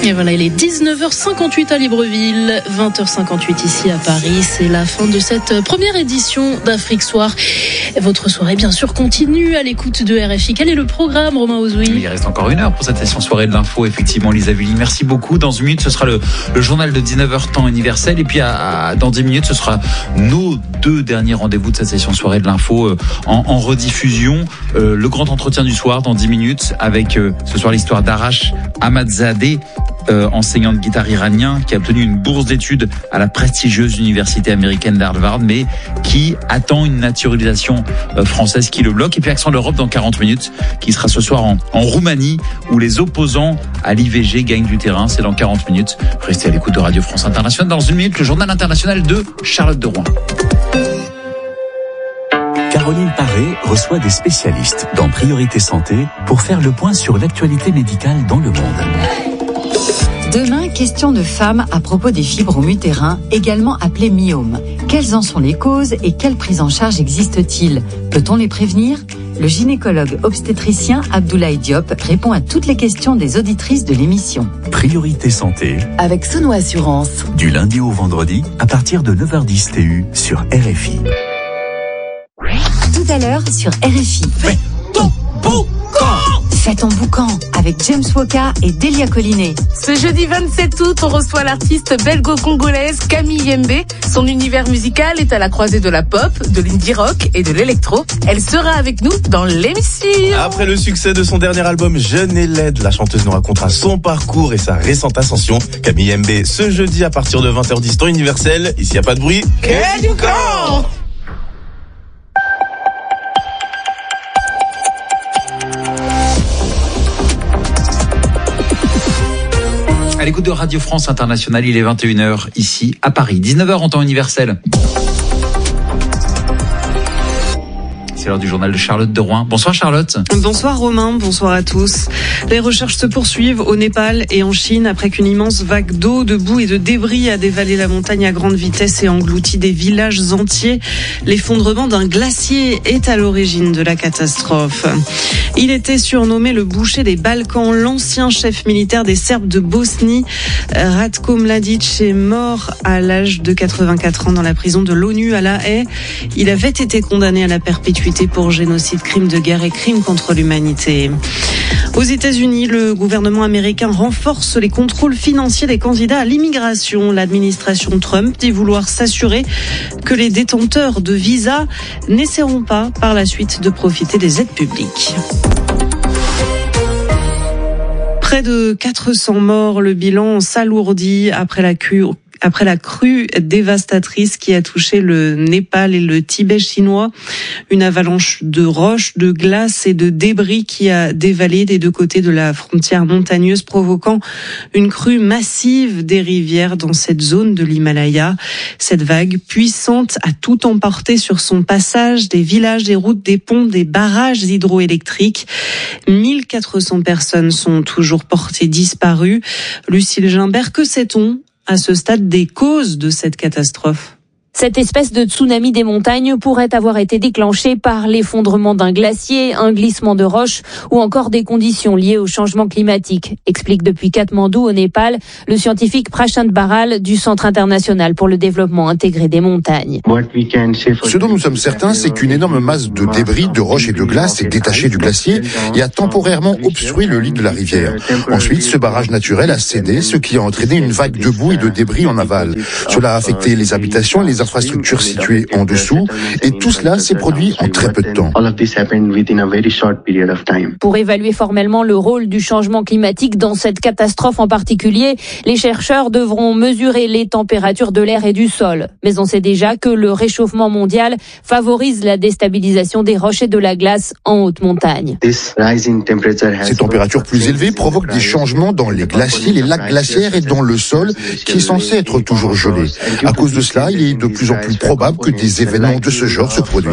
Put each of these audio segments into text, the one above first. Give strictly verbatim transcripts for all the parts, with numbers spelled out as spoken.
Et voilà, il est dix-neuf heures cinquante-huit à Libreville, vingt heures cinquante-huit ici à Paris. C'est la fin de cette première édition d'Afrique Soir. Votre soirée, bien sûr, continue à l'écoute de R F I. Quel est le programme, Romain Ozoui ? Il reste encore une heure pour cette session soirée de l'info. Effectivement, Lisa Vully, merci beaucoup. Dans une minute, ce sera le, le journal de dix-neuf heures temps universel. Et puis, à, à, dans dix minutes, ce sera nos deux derniers rendez-vous de cette session soirée de l'info euh, en, en rediffusion. Euh, le grand entretien du soir dans dix minutes avec euh, ce soir l'histoire d'Arash Ahmadzadeh, euh, enseignant de guitare iranien qui a obtenu une bourse d'études à la prestigieuse université américaine d'Harvard, mais qui attend une naturalisation euh, française qui le bloque. Et puis Accent l'Europe dans quarante minutes, qui sera ce soir en, en Roumanie, où les opposants à l'I V G gagnent du terrain. C'est dans quarante minutes. Restez à l'écoute de Radio France Internationale. Dans une minute, le journal international de Charlotte de Rouen. Caroline Paré reçoit des spécialistes dans Priorité Santé pour faire le point sur l'actualité médicale dans le monde. Demain, question de femmes à propos des fibromes utérins, également appelés myomes. Quelles en sont les causes et quelle prise en charge existe-t-il ? Peut-on les prévenir ? Le gynécologue obstétricien Abdoulaye Diop répond à toutes les questions des auditrices de l'émission. Priorité Santé, avec Sono Assurance. Du lundi au vendredi, à partir de neuf heures dix T U sur R F I. Tout à l'heure sur R F I. Fais ton boucan. Fais ton boucan avec James Woka et Delia Collinet. Ce jeudi vingt-sept août, on reçoit l'artiste belgo-congolaise Camille Yembe. Son univers musical est à la croisée de la pop, de l'indie rock et de l'électro. Elle sera avec nous dans l'émission. Après le succès de son dernier album Jeune et laide, la chanteuse nous racontera son parcours et sa récente ascension. Camille Yembe, ce jeudi à partir de vingt heures dix temps universel. Ici, y a pas de bruit. Que du camp. À l'écoute de Radio France Internationale, il est vingt et une heures ici à Paris, dix-neuf heures en temps universel. C'est l'heure du journal de Charlotte de Rouen. Bonsoir Charlotte. Bonsoir Romain, bonsoir à tous. Les recherches se poursuivent au Népal et en Chine après qu'une immense vague d'eau, de boue et de débris a dévalé la montagne à grande vitesse et englouti des villages entiers. L'effondrement d'un glacier est à l'origine de la catastrophe. Il était surnommé le boucher des Balkans, l'ancien chef militaire des Serbes de Bosnie. Ratko Mladic est mort à l'âge de quatre-vingt-quatre ans dans la prison de l'ONU à La Haye. Il avait été condamné à la perpétuité pour génocide, crime de guerre et crime contre l'humanité. Aux États-Unis, le gouvernement américain renforce les contrôles financiers des candidats à l'immigration. L'administration Trump dit vouloir s'assurer que les détenteurs de visas n'essaieront pas par la suite de profiter des aides publiques. Près de quatre cents morts, le bilan s'alourdit après la cure. Après la crue dévastatrice qui a touché le Népal et le Tibet chinois, une avalanche de roches, de glace et de débris qui a dévalé des deux côtés de la frontière montagneuse, provoquant une crue massive des rivières dans cette zone de l'Himalaya. Cette vague puissante a tout emporté sur son passage, des villages, des routes, des ponts, des barrages hydroélectriques. mille quatre cents personnes sont toujours portées disparues. Lucille Gimbert, que sait-on à ce stade des causes de cette catastrophe? Cette espèce de tsunami des montagnes pourrait avoir été déclenchée par l'effondrement d'un glacier, un glissement de roches ou encore des conditions liées au changement climatique, explique depuis Katmandou au Népal le scientifique Prashant Baral du Centre international pour le développement intégré des montagnes. Ce dont nous sommes certains, c'est qu'une énorme masse de débris, de roches et de glace est détachée du glacier et a temporairement obstrué le lit de la rivière. Ensuite, ce barrage naturel a cédé, ce qui a entraîné une vague de boue et de débris en aval. Cela a affecté les habitations et les infrastructures situées en dessous, et tout cela s'est produit en très peu de temps. Pour évaluer formellement le rôle du changement climatique dans cette catastrophe en particulier, les chercheurs devront mesurer les températures de l'air et du sol. Mais on sait déjà que le réchauffement mondial favorise la déstabilisation des roches et de la glace en haute montagne. Ces températures plus élevées provoquent des changements dans les glaciers, les lacs glaciaires et dans le sol qui est censé être toujours gelé. À cause de cela, il est de plus en plus probable que des événements de ce genre se produisent.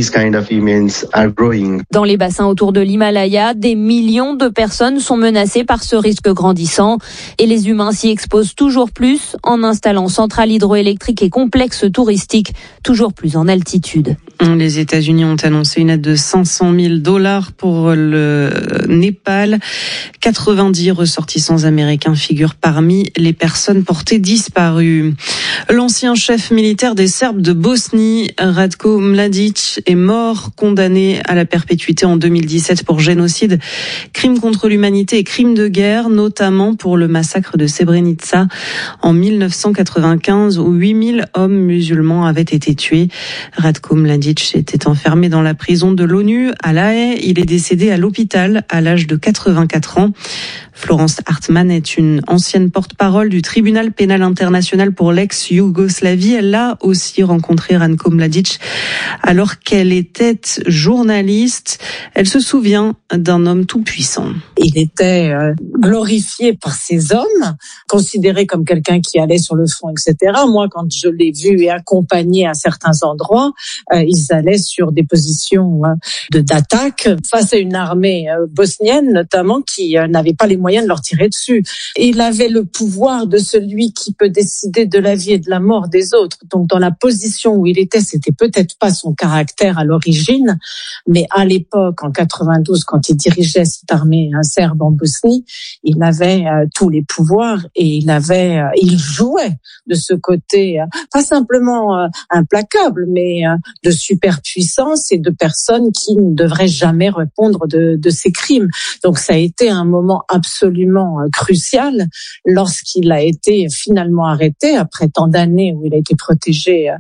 Dans les bassins autour de l'Himalaya, des millions de personnes sont menacées par ce risque grandissant et les humains s'y exposent toujours plus en installant centrales hydroélectriques et complexes touristiques toujours plus en altitude. Les États-Unis ont annoncé une aide de cinq cent mille dollars pour le Népal. quatre-vingt-dix ressortissants américains figurent parmi les personnes portées disparues. L'ancien chef militaire des Serbes de Bosnie, Ratko Mladic, est mort, condamné à la perpétuité en deux mille dix-sept pour génocide, crime contre l'humanité et crime de guerre, notamment pour le massacre de Srebrenica en mille neuf cent quatre-vingt-quinze où huit mille hommes musulmans avaient été tués. Ratko Mladic était enfermé dans la prison de l'ONU à La Haye. Il est décédé à l'hôpital à l'âge de quatre-vingt-quatre ans. Florence Hartmann est une ancienne porte-parole du tribunal pénal international pour l'ex-Yougoslavie. Elle a aussi rencontré Ratko Mladic alors qu'elle était journaliste. Elle se souvient d'un homme tout puissant. Il était glorifié par ces hommes, considéré comme quelqu'un qui allait sur le front, et cetera. Moi, quand je l'ai vu et accompagné à certains endroits, euh, ils allaient sur des positions euh, de, d'attaque face à une armée euh, bosnienne, notamment, qui euh, n'avait pas les moyens de leur tirer dessus. Et il avait le pouvoir de celui qui peut décider de la vie et de la mort des autres. Donc, dans la position où il était, c'était peut-être pas son caractère à l'origine, mais à l'époque, en quatre-vingt-douze, quand il dirigeait cette armée hein, serbe en Bosnie, il avait euh, tous les pouvoirs et il avait, euh, il jouait de ce côté, euh, pas simplement euh, implacable, mais euh, de superpuissance et de personnes qui ne devraient jamais répondre de, de ces crimes. Donc, ça a été un moment absolument euh, crucial lorsqu'il a été finalement arrêté après tant d'années où il a été protégé euh,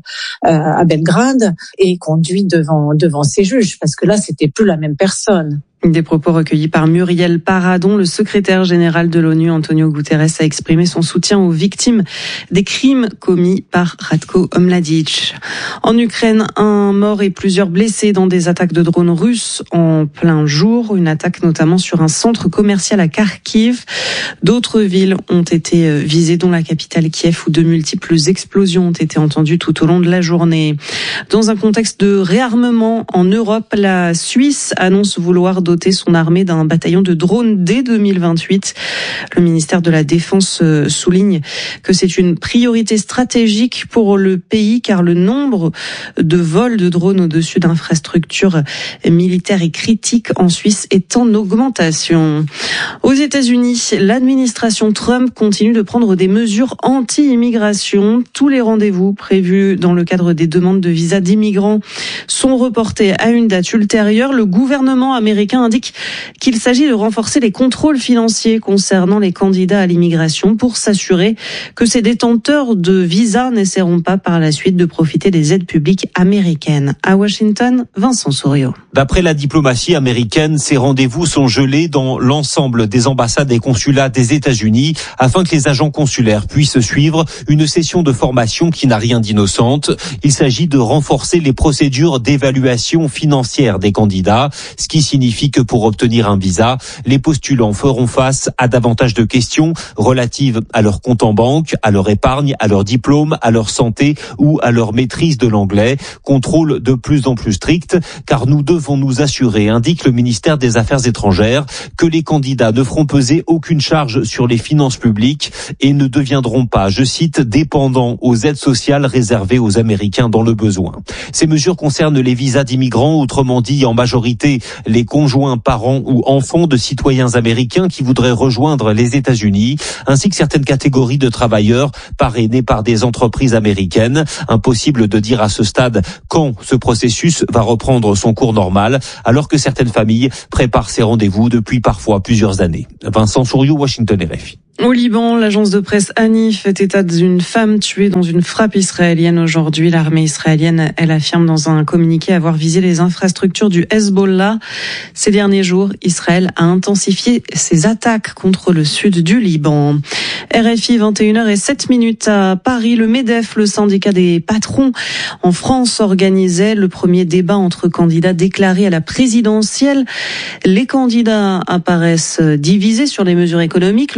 à Belgrade et conduit devant devant ses juges, parce que là, c'était plus la même personne. Des propos recueillis par Muriel Paradon. Le secrétaire général de l'ONU, Antonio Guterres, a exprimé son soutien aux victimes des crimes commis par Ratko Mladic. En Ukraine, un mort et plusieurs blessés dans des attaques de drones russes en plein jour. Une attaque notamment sur un centre commercial à Kharkiv. D'autres villes ont été visées, dont la capitale Kiev, où de multiples explosions ont été entendues tout au long de la journée. Dans un contexte de réarmement en Europe, la Suisse annonce vouloir doter son armée d'un bataillon de drones dès deux mille vingt-huit. Le ministère de la Défense souligne que c'est une priorité stratégique pour le pays car le nombre de vols de drones au-dessus d'infrastructures militaires et critiques en Suisse est en augmentation. Aux États-Unis, l'administration Trump continue de prendre des mesures anti-immigration. Tous les rendez-vous prévus dans le cadre des demandes de visa d'immigrants sont reportés à une date ultérieure. Le gouvernement américain indique qu'il s'agit de renforcer les contrôles financiers concernant les candidats à l'immigration pour s'assurer que ces détenteurs de visas n'essaieront pas par la suite de profiter des aides publiques américaines. À Washington, Vincent Souriau. D'après la diplomatie américaine, ces rendez-vous sont gelés dans l'ensemble des ambassades et consulats des États-Unis afin que les agents consulaires puissent suivre une session de formation qui n'a rien d'innocente. Il s'agit de renforcer les procédures d'évaluation financière des candidats, ce qui signifie que pour obtenir un visa, les postulants feront face à davantage de questions relatives à leur compte en banque, à leur épargne, à leur diplôme, à leur santé ou à leur maîtrise de l'anglais. Contrôle de plus en plus strict, car nous devons nous assurer, indique le ministère des Affaires étrangères, que les candidats ne feront peser aucune charge sur les finances publiques et ne deviendront pas, je cite, dépendants aux aides sociales réservées aux Américains dans le besoin. Ces mesures concernent les visas d'immigrants, autrement dit en majorité les conjoints, parents ou enfants de citoyens américains qui voudraient rejoindre les États-Unis, ainsi que certaines catégories de travailleurs parrainés par des entreprises américaines. Impossible de dire à ce stade quand ce processus va reprendre son cours normal, alors que certaines familles préparent ces rendez-vous depuis parfois plusieurs années. Vincent Souriau, Washington R F I. Au Liban, l'agence de presse Ani fait état d'une femme tuée dans une frappe israélienne aujourd'hui. L'armée israélienne, elle affirme dans un communiqué avoir visé les infrastructures du Hezbollah. Ces derniers jours, Israël a intensifié ses attaques contre le sud du Liban. R F I, vingt et une heures zéro sept minutes à Paris. Le MEDEF, le syndicat des patrons en France, organisait le premier débat entre candidats déclarés à la présidentielle. Les candidats apparaissent divisés sur les mesures économiques. Le candidat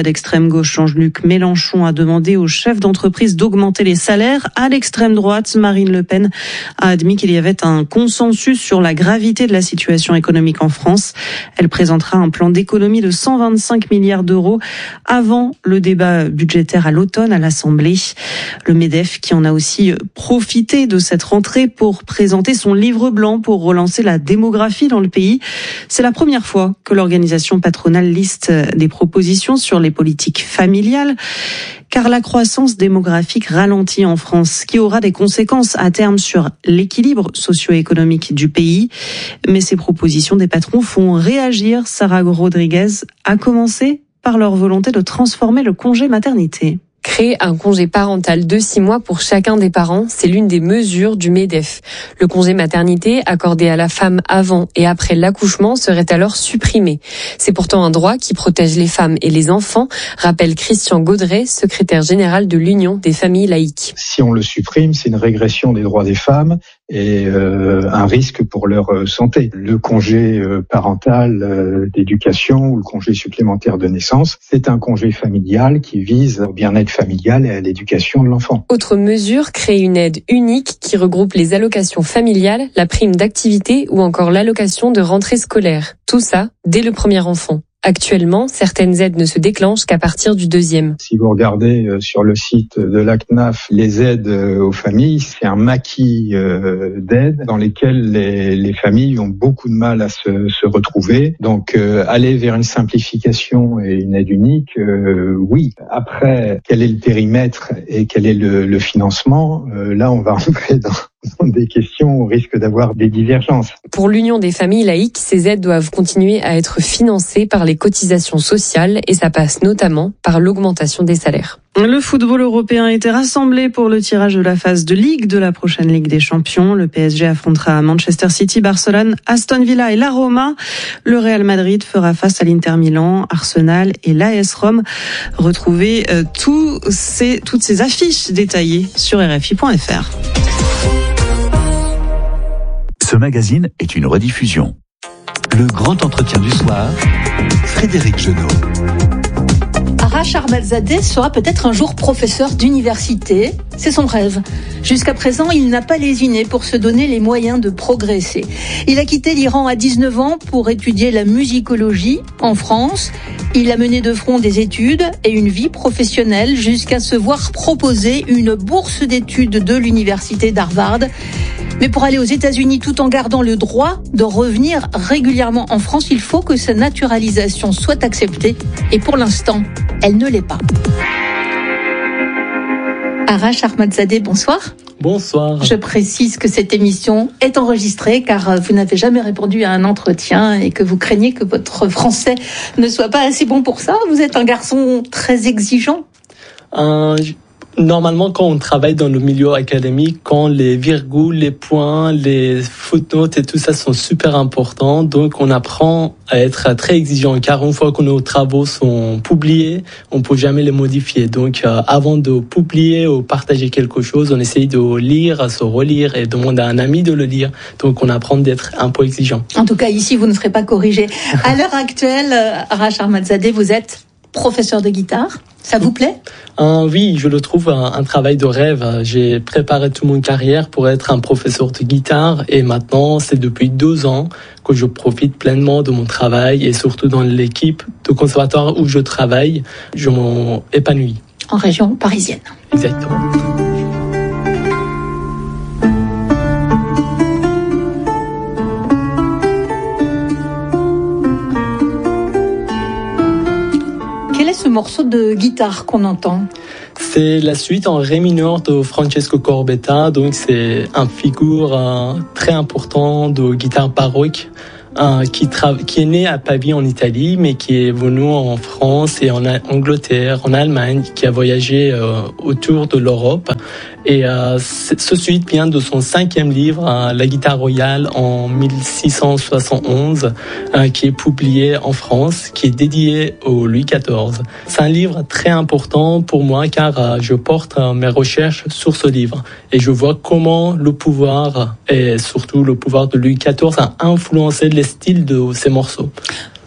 l'extrême gauche Jean-Luc Mélenchon a demandé aux chefs d'entreprise d'augmenter les salaires. À l'extrême droite, Marine Le Pen a admis qu'il y avait un consensus sur la gravité de la situation économique en France. Elle présentera un plan d'économie de cent vingt-cinq milliards d'euros avant le débat budgétaire à l'automne à l'Assemblée. Le MEDEF qui en a aussi profité de cette rentrée pour présenter son livre blanc pour relancer la démographie dans le pays. C'est la première fois que l'organisation patronale liste des propositions sur les politiques familiales, car la croissance démographique ralentit en France, ce qui aura des conséquences à terme sur l'équilibre socio-économique du pays. Mais ces propositions des patrons font réagir. Sarah Rodriguez a commencé par leur volonté de transformer le congé maternité. Créer un congé parental de six mois pour chacun des parents, c'est l'une des mesures du MEDEF. Le congé maternité accordé à la femme avant et après l'accouchement serait alors supprimé. C'est pourtant un droit qui protège les femmes et les enfants, rappelle Christian Gaudret, secrétaire général de l'Union des familles laïques. Si on le supprime, c'est une régression des droits des femmes et euh, un risque pour leur santé. Le congé euh, parental euh, d'éducation ou le congé supplémentaire de naissance, c'est un congé familial qui vise au bien-être familial et à l'éducation de l'enfant. Autre mesure, créer une aide unique qui regroupe les allocations familiales, la prime d'activité ou encore l'allocation de rentrée scolaire. Tout ça dès le premier enfant. Actuellement, certaines aides ne se déclenchent qu'à partir du deuxième. Si vous regardez sur le site de l'A C N A F les aides aux familles, c'est un maquis d'aides dans lesquelles les, les familles ont beaucoup de mal à se, se retrouver. Donc euh, aller vers une simplification et une aide unique, euh, oui. Après, quel est le périmètre et quel est le, le financement, euh, là on va rentrer dans des questions au risque d'avoir des divergences. Pour l'Union des familles laïques, ces aides doivent continuer à être financées par les cotisations sociales et ça passe notamment par l'augmentation des salaires. Le football européen a été rassemblé pour le tirage de la phase de Ligue de la prochaine Ligue des Champions. Le P S G affrontera Manchester City, Barcelone, Aston Villa et la Roma. Le Real Madrid fera face à l'Inter Milan, Arsenal et l'A S Rome. Retrouvez euh, tous ces, toutes ces affiches détaillées sur R F I point F R. Ce magazine est une rediffusion. Le grand entretien du soir, Frédéric Genot. Arash Armalzadeh sera peut-être un jour professeur d'université. C'est son rêve. Jusqu'à présent, il n'a pas lésiné pour se donner les moyens de progresser. Il a quitté l'Iran à dix-neuf ans pour étudier la musicologie en France. Il a mené de front des études et une vie professionnelle jusqu'à se voir proposer une bourse d'études de l'université d'Harvard. Mais pour aller aux États-Unis tout en gardant le droit de revenir régulièrement en France, il faut que sa naturalisation soit acceptée. Et pour l'instant, elle ne l'est pas. Arash Armalzadeh, bonsoir. Bonsoir. Je précise que cette émission est enregistrée car vous n'avez jamais répondu à un entretien et que vous craignez que votre français ne soit pas assez bon pour ça. Vous êtes un garçon très exigeant. Euh, Normalement, quand on travaille dans le milieu académique, quand les virgules, les points, les footnotes et tout ça sont super importants, donc on apprend à être très exigeant, car une fois que nos travaux sont publiés, on peut jamais les modifier. Donc, euh, avant de publier ou partager quelque chose, on essaye de lire, se relire et demander à un ami de le lire. Donc, on apprend d'être un peu exigeant. En tout cas, ici, vous ne serez pas corrigé. À l'heure actuelle, Arash Armalzadeh, vous êtes professeur de guitare. Ça vous plaît ? euh, Oui, je le trouve un, un travail de rêve. J'ai préparé toute mon carrière pour être un professeur de guitare et maintenant, c'est depuis deux ans que je profite pleinement de mon travail et surtout dans l'équipe de conservatoire où je travaille, je m'épanouis. En région parisienne. Exactement. Quel est ce morceau de guitare qu'on entend ? C'est la suite en ré mineur de Francesco Corbetta, donc c'est une figure euh, très importante de guitare baroque euh, qui, tra- qui est né à Pavie en Italie, mais qui est venu en France et en Angleterre, en Allemagne, qui a voyagé euh, autour de l'Europe. Et euh, ce suite vient de son cinquième livre, euh, La guitare royale, en mille six cent soixante et onze, euh, qui est publié en France, qui est dédié au Louis quatorze. C'est un livre très important pour moi car euh, je porte euh, mes recherches sur ce livre et je vois comment le pouvoir et surtout le pouvoir de Louis quatorze a influencé les styles de ces morceaux.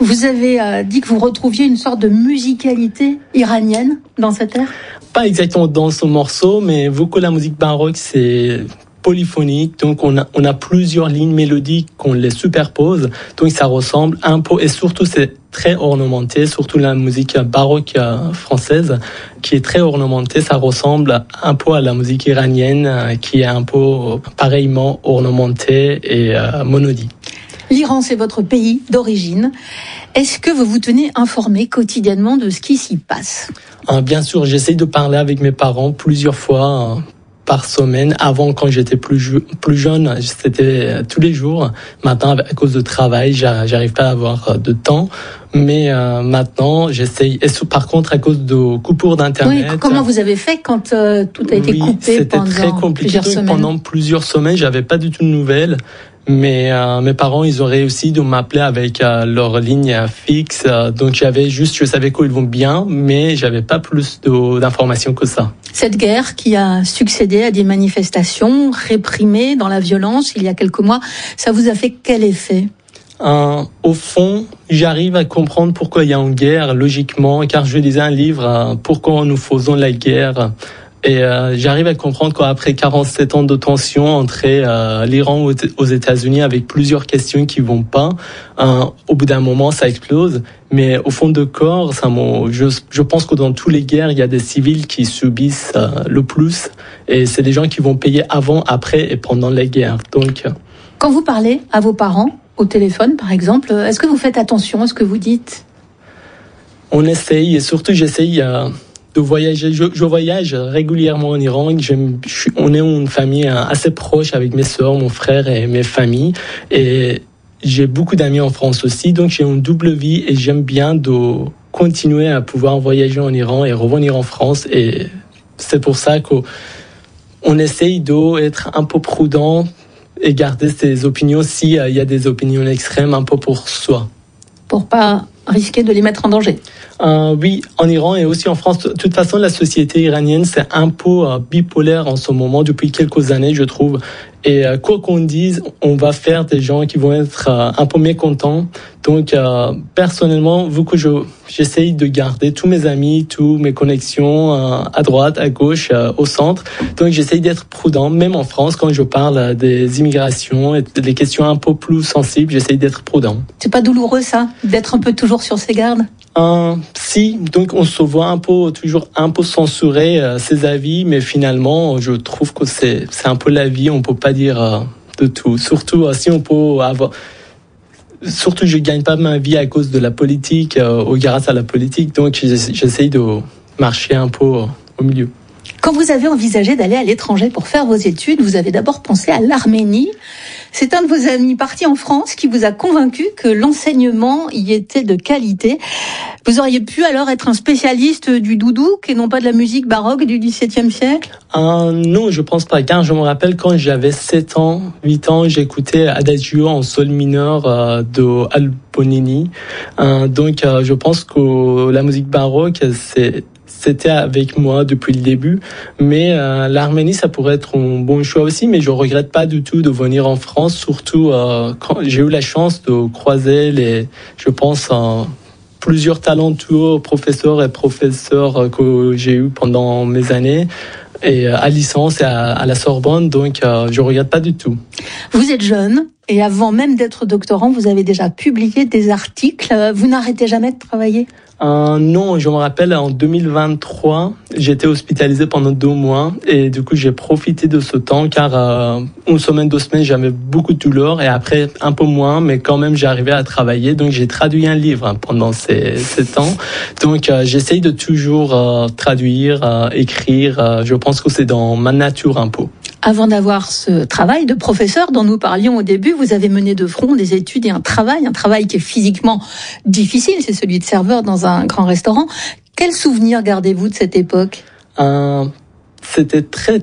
Vous avez euh, dit que vous retrouviez une sorte de musicalité iranienne dans cet air ? Pas exactement dans ce morceau, mais vu que la musique baroque, c'est polyphonique, donc on a, on a plusieurs lignes mélodiques qu'on les superpose, donc ça ressemble un peu, et surtout c'est très ornementé, surtout la musique baroque française, qui est très ornementée, ça ressemble un peu à la musique iranienne, qui est un peu pareillement ornementée et euh, monodie. L'Iran, c'est votre pays d'origine. Est-ce que vous vous tenez informé quotidiennement de ce qui s'y passe ? euh, Bien sûr, j'essaie de parler avec mes parents plusieurs fois euh, par semaine. Avant, quand j'étais plus, ju- plus jeune, c'était tous les jours. Maintenant, à cause de travail, j'arrive pas à avoir de temps. Mais euh, maintenant, j'essaye. Et par contre, à cause de coupures d'internet. Oui, comment vous avez fait quand euh, tout a été oui, coupé pendant très compliqué. plusieurs semaines ? Pendant plusieurs semaines, j'avais pas du tout de nouvelles. Mais euh, mes parents, ils ont réussi de m'appeler avec euh, leur ligne fixe. Euh, donc j'avais juste, je savais qu'ils vont bien, mais j'avais pas plus de, d'informations que ça. Cette guerre qui a succédé à des manifestations réprimées dans la violence il y a quelques mois, ça vous a fait quel effet ? Euh, au fond, j'arrive à comprendre pourquoi il y a une guerre, logiquement, car je lisais un livre, euh, Pourquoi nous faisons la guerre ? Et euh, j'arrive à comprendre qu'après quarante-sept ans de tension entre euh, l'Iran aux États-Unis, avec plusieurs questions qui vont pas, euh, au bout d'un moment, ça explose. Mais au fond de corps, ça je, je pense que dans toutes les guerres, il y a des civils qui subissent euh, le plus. Et c'est des gens qui vont payer avant, après et pendant les guerres. Donc, quand vous parlez à vos parents, au téléphone par exemple, est-ce que vous faites attention à ce que vous dites ? On essaye, et surtout j'essaye... Euh, de voyager. Je, je voyage régulièrement en Iran. J'aime, je suis, on est une famille assez proche avec mes sœurs, mon frère et mes familles. Et j'ai beaucoup d'amis en France aussi. Donc j'ai une double vie et j'aime bien de continuer à pouvoir voyager en Iran et revenir en France. Et c'est pour ça qu'on essaye d'être un peu prudent et garder ses opinions s'il y a des opinions extrêmes un peu pour soi. Pour pas risquer de les mettre en danger. Euh, oui, en Iran et aussi en France. De toute façon, la société iranienne, c'est un peu euh, bipolaire en ce moment, depuis quelques années, je trouve. Et euh, quoi qu'on dise, on va faire des gens qui vont être euh, un peu mécontents. Donc, euh, personnellement, vu que je, j'essaye de garder tous mes amis, toutes mes connexions euh, à droite, à gauche, euh, au centre. Donc, j'essaye d'être prudent, même en France, quand je parle des immigrations et des questions un peu plus sensibles, j'essaye d'être prudent. C'est pas douloureux, ça, d'être un peu toujours sur ses gardes ? Euh, si, donc on se voit un peu, toujours un peu censurer euh, ses avis, mais finalement, je trouve que c'est, c'est un peu la vie, on peut pas dire euh, de tout. Surtout, euh, si on peut avoir... Surtout, je gagne pas ma vie à cause de la politique, euh, ou grâce à la politique, donc j'essaye de marcher un peu euh, au milieu. Quand vous avez envisagé d'aller à l'étranger pour faire vos études, vous avez d'abord pensé à l'Arménie. C'est un de vos amis parti en France qui vous a convaincu que l'enseignement y était de qualité. Vous auriez pu alors être un spécialiste du doudouk et non pas de la musique baroque du dix-septième siècle ? euh, Non, je pense pas, car je me rappelle quand j'avais sept ans, huit ans, j'écoutais Adagio en sol mineur euh, de Albonini. Euh, donc euh, je pense que la musique baroque, c'est... C'était avec moi depuis le début, mais euh, l'Arménie, ça pourrait être un bon choix aussi, mais je regrette pas du tout de venir en France, surtout euh, quand j'ai eu la chance de croiser les, je pense, euh, plusieurs talentueux professeurs et professeurs que j'ai eu pendant mes années, et à licence et à, à la Sorbonne, donc euh, je regrette pas du tout. Vous êtes jeune, et avant même d'être doctorant, vous avez déjà publié des articles. Vous n'arrêtez jamais de travailler ? Euh, non, je me rappelle, en deux mille vingt-trois, j'étais hospitalisé pendant deux mois et du coup j'ai profité de ce temps car euh, une semaine, deux semaines j'avais beaucoup de douleurs et après un peu moins, mais quand même j'arrivais à travailler, donc j'ai traduit un livre pendant ces, ces temps. Donc euh, j'essaye de toujours euh, traduire, euh, écrire. Euh, je pense que c'est dans ma nature un peu. Avant d'avoir ce travail de professeur dont nous parlions au début, vous avez mené de front des études et un travail, un travail qui est physiquement difficile, c'est celui de serveur dans un grand restaurant. Quel souvenir gardez-vous de cette époque ? euh, C'était très